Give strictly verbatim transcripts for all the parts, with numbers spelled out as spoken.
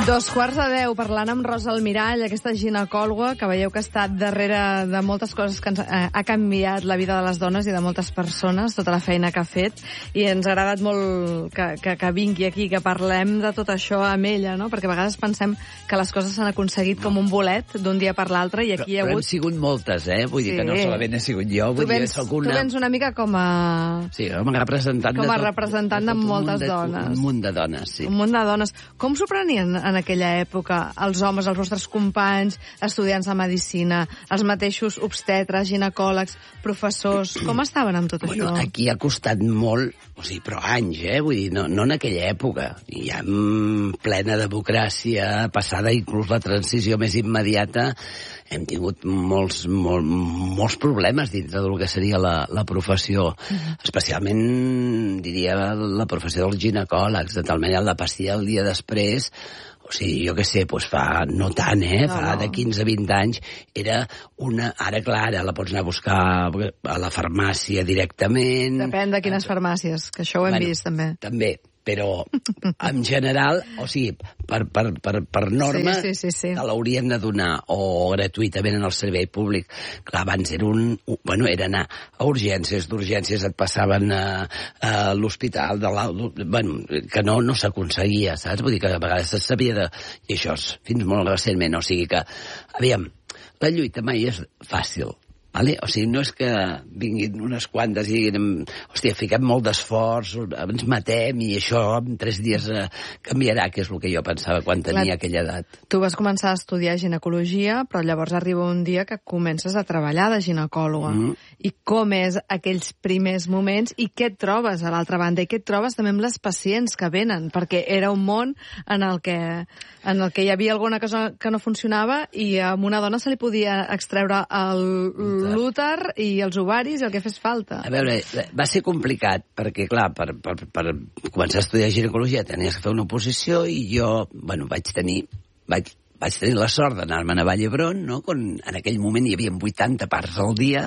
Dos quarts de deu, parlant amb Rosa Almirall, aquesta ginecòloga que veieu que ha estat darrere de moltes coses que ens, eh, ha canviat la vida de les dones i de moltes persones, tota la feina que ha fet, i ens ha agradat molt que, que, que vingui aquí, que parlem de tot això amb ella, no? Perquè a vegades pensem que les coses s'han aconseguit com un bolet d'un dia per l'altre, i aquí però, hi ha hagut... Però hem sigut moltes, eh? Vull sí. dir que no solament he sigut jo, vull tu vens, dir, soc una... Tu vens una mica com a... Sí, com a representant, com a de, tot, representant de, de, de moltes de, dones. Un munt de dones, sí. Un munt de dones. Com s'ho prenien en aquella època els homes, els vostres companys, estudiants de medicina, els mateixos obstetres, ginecòlegs, professors? Com estaven amb tot bueno, això? Aquí ha costat molt, o sigui, però anys, eh? Vull dir, no, no en aquella època. Ja en plena democràcia, passada inclús la transició més immediata, hem tingut molts, molt, molts problemes dintre del que seria la, la professió. Uh-huh. Especialment, diria, la professió dels ginecòlegs, de tal manera la pastilla el dia després. O sigui, jo què sé, doncs fa no tant, eh? No, fa no. de quinze a vint anys era una... Ara, clar, ara la pots anar a buscar a la farmàcia directament. Depèn de quines farmàcies, que això ho hem bueno, vist, també. També, però en general, o sigui, per, per, per, per norma, sí, sí, sí, sí. te l'haurien de donar o gratuïtament en el servei públic. Clar, abans era un... Bueno, era anar a urgències, d'urgències et passaven a, a l'hospital, de la, bueno, que no, no s'aconseguia, saps? Vull dir que a vegades se sabia de... I això és fins molt recentment, o sigui que... Aviam, la lluita mai és fàcil. Vale? O sigui, no és que vinguin unes quantes i diguin, hòstia, fiquem molt d'esforç, ens matem i això en tres dies eh, canviarà, que és el que jo pensava quan tenia Clar, aquella edat. Tu vas començar a estudiar ginecologia, però llavors arriba un dia que comences a treballar de ginecòloga. Mm. I com és aquells primers moments i què et trobes a l'altra banda? I què et trobes també amb les pacients que venen? Perquè era un món en el que, en el que hi havia alguna cosa que no funcionava i a una dona se li podia extreure el l'úter i els ovaris i el que fes falta. A veure, va ser complicat, perquè, clar, per, per, per començar a estudiar ginecologia tenies que fer una oposició i jo, bueno, vaig tenir... Vaig, vaig tenir la sort d'anar-me'n a Vall d'Hebron, no? Quan en aquell moment hi havia vuitanta parts al dia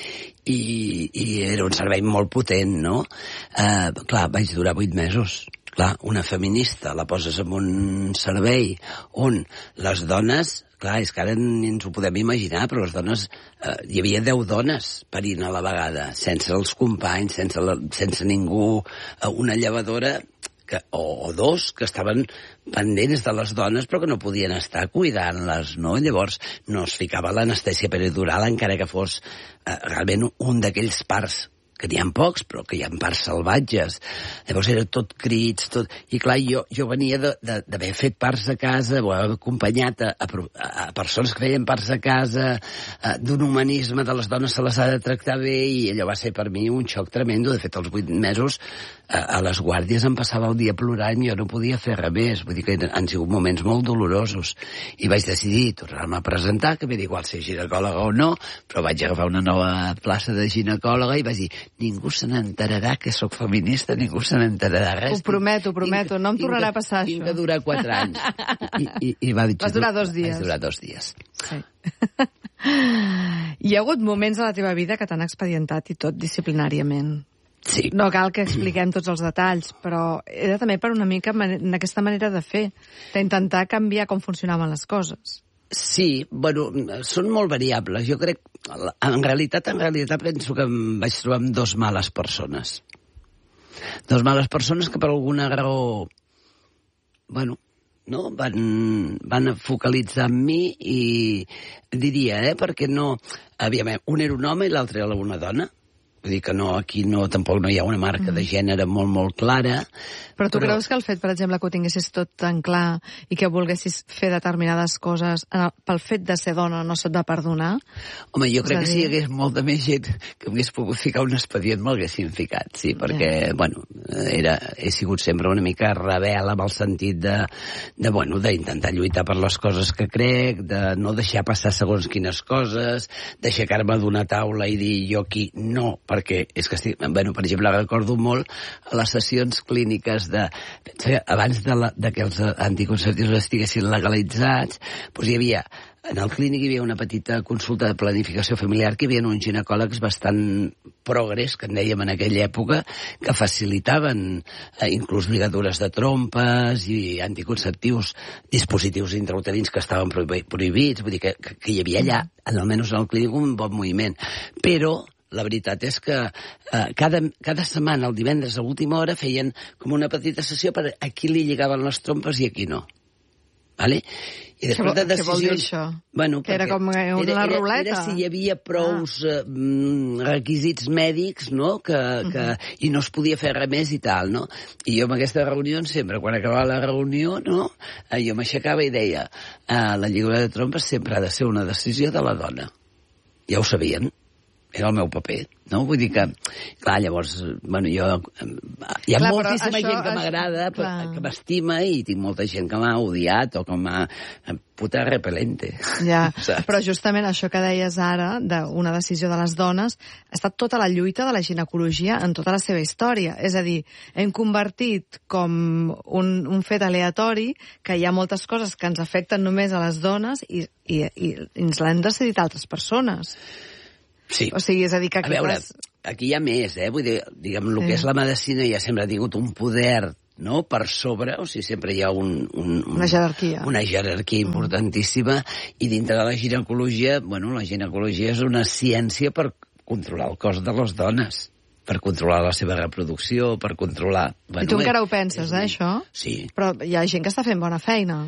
i, i era un servei molt potent, no? Eh, clar, vaig durar vuit mesos. Clar, una feminista la poses en un servei on les dones... Clar, és que ara ni ens ho podem imaginar, però les dones... Eh, hi havia deu dones parint a la vegada, sense els companys, sense, la, sense ningú, eh, una llevadora que, o, o dos que estaven pendents de les dones però que no podien estar cuidant-les, no? Llavors no es ficava l'anestèsia peridural encara que fos eh, realment un d'aquells parts que n'hi ha pocs, però que hi ha parts salvatges. Llavors era tot crits, tot... I clar, jo, jo venia d'haver fet parts a casa, o haver acompanyat a, a, a persones que feien parts a casa, d'un humanisme de les dones se les ha de tractar bé, i allò va ser per mi un xoc tremendo. De fet, als vuit mesos a, a les guàrdies em passava el dia plorant i jo no podia fer res més. Vull dir que han sigut moments molt dolorosos. I vaig decidir tornar-me a presentar, que m'era igual ser ginecòloga o no, però vaig agafar una nova plaça de ginecòloga i vaig dir, ningú se n'enterarà que sóc feminista, ningú se n'enterarà res. Ho prometo, ho prometo, tinc, no em tornarà a passar tinc això. Tinc que durar quatre anys. I, i, i va dir, vas durar dos dies. Vas durar dos dies. Sí. Hi ha hagut moments a la teva vida que t'han expedientat i tot disciplinàriament. Sí. No cal que expliquem tots els detalls, però era també per una mica en aquesta manera de fer, d'intentar canviar com funcionaven les coses. Sí, bueno, són molt variables. Jo crec, en realitat, en realitat penso que em vaig trobar amb dos males persones. Dos males persones que per alguna raó, bueno, no, van, van focalitzar en mi i diria, eh, perquè no... Aviam, un era un home i l'altre era una dona. Vull dir que no, aquí no, tampoc no hi ha una marca mm. de gènere molt, molt clara. Però tu però... creus que el fet, per exemple, que ho tinguessis tot tan clar i que volguessis fer determinades coses pel fet de ser dona no se't va perdonar? Home, jo crec que si hi hagués molta més gent que m'hagués pogut ficar un expedient m'haguessin ficat, sí, perquè, yeah. bueno, era, he sigut sempre una mica rebel amb el sentit de, de bueno, d'intentar lluitar per les coses que crec, de no deixar passar segons quines coses, d'aixecar-me d'una taula i dir jo aquí no perquè és que estic... Bueno, per exemple, recordo molt les sessions clíniques de... Abans de, la, de que els anticonceptius estiguessin legalitzats, doncs hi havia... En el clínic hi havia una petita consulta de planificació familiar que hi havia uns ginecòlegs bastant progres, que en dèiem en aquella època, que facilitaven eh, inclús ligadures de trompes i anticonceptius, dispositius intrauterins que estaven prohibits, vull dir que, que, que hi havia allà, almenys en el clínic, un bon moviment. Però la veritat és que eh, cada, cada setmana, el divendres a última hora, feien com una petita sessió per a qui li lligaven les trompes i a qui no. Vale? I després de decisions... Què vol dir això? Bueno, que era com una era, ruleta? Era si hi havia prous ah. eh, requisits mèdics, no?, que, que, uh-huh. i no es podia fer res més i tal, no? I jo en aquesta reunió, sempre, quan acabava la reunió, no?, eh, jo m'aixecava i deia eh, la lligadura de trompes sempre ha de ser una decisió de la dona. Ja ho sabien. Era el meu paper, no? Vull dir que, clar, llavors, bueno, jo... Hi ha clar, moltíssima això, gent que m'agrada, que m'estima, i tinc molta gent que m'ha odiat o que m'ha... puta repelente. Ja, però justament això que deies ara, d'una decisió de les dones, ha estat tota la lluita de la ginecologia en tota la seva història. És a dir, hem convertit com un, un fet aleatori que hi ha moltes coses que ens afecten només a les dones i, i, i ens l'han decidit altres persones. Sí. O sigui, és a dir que... A veure, aquí hi ha més, eh? Vull dir, diguem, el sí. que és la medicina ja sempre ha tingut un poder, no?, per sobre, o sigui, sempre hi ha un... un una jerarquia. Una jerarquia importantíssima, mm. i dintre de la ginecologia, bueno, la ginecologia és una ciència per controlar el cos de les dones, per controlar la seva reproducció, per controlar... Bueno, I tu encara ho penses, eh, això? Sí. Però hi ha gent que està fent bona feina.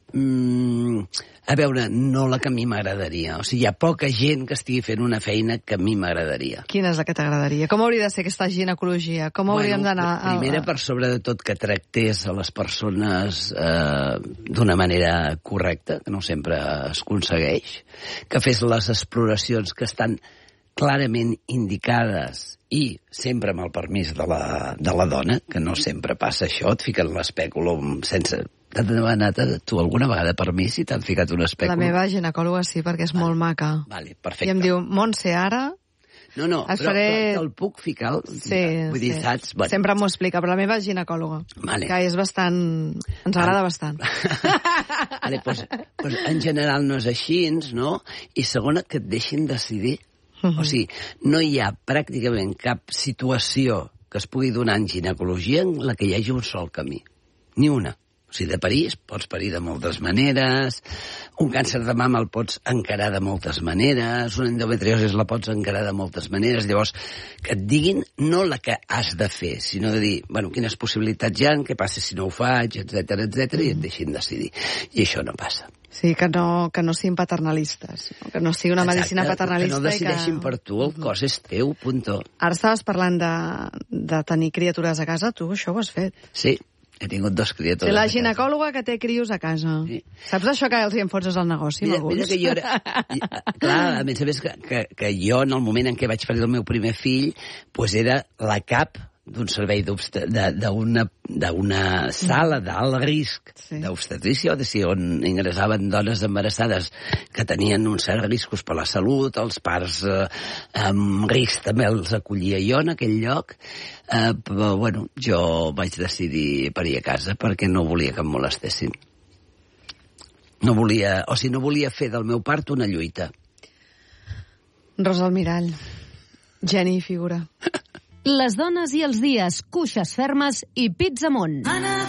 Mm, a veure, no la que a mi m'agradaria. O sigui, hi ha poca gent que estigui fent una feina que a mi m'agradaria. Quina és la que t'agradaria? Com hauria de ser aquesta ginecologia? Com bueno, hauríem d'anar... A... Primera, per sobre de tot, que tractés a les persones eh, d'una manera correcta, que no sempre es aconsegueix, que fes les exploracions que estan clarament indicades i sempre amb el permís de la, de la dona, que no sempre passa això, et fiquen l'espèculum sense... T'han demanat a tu alguna vegada permís i t'han ficat un espèculum? La meva ginecòloga sí, perquè és vale. molt maca. Vale, perfecte. I em diu, Montse, ara... No, no, però faré... te'l puc ficar? Sí, Vull dir, sí. saps? Bueno. Sempre m'ho explica, però la meva ginecòloga, vale. que és bastant... Ens agrada vale. bastant. Vale, pues, pues, en general no és així, no? I segona, que et deixin decidir. Uh-huh. O sigui, no hi ha pràcticament cap situació que es pugui donar en ginecologia en la que hi hagi un sol camí. Ni una. O sigui, de parir pots parir de moltes maneres, un càncer de mama el pots encarar de moltes maneres, una endometriosi la pots encarar de moltes maneres. Llavors, que et diguin no la que has de fer, sinó de dir, bueno, quines possibilitats hi ha, què passa si no ho faig, etcètera, etcètera, i et deixin decidir. I això no passa. Sí, que no, que no siguin paternalistes, no? Que no sigui una Exacte, medicina paternalista. Que no decideixin que... per tu, el cos és teu, punto. Ara estaves parlant de, de tenir criatures a casa, tu això ho has fet. Sí. He tingut dos criatures. Sí, la ginecòloga que té crios a casa. Sí. Saps això que els hi enfonses al negoci, mira, alguns? Mira que jo era... Clar, a més a més que, que, que jo, en el moment en què vaig parir el meu primer fill, pues era la cap d'un servei d'una d'una sala d'alt risc sí. d'obstetrícia, o sigui, on ingressaven dones embarassades que tenien uns certs riscos per la salut, els parts eh, amb risc també els acollia jo en aquell lloc, eh, però bueno, jo vaig decidir parir a casa perquè no volia que em molestessin. No volia, o sigui, no volia fer del meu part una lluita. Rosa Almirall, geni i figura. Les dones i els dies, cuixes fermes i pits amunt.